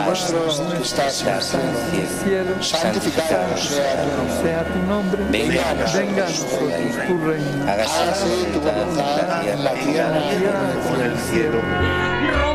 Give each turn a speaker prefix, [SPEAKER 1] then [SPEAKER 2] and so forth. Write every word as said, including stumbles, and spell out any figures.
[SPEAKER 1] nuestro que estás en el cielo, santificado sea tu nombre, venga a nosotros tu reino, hágase tu voluntad en la tierra como en el cielo.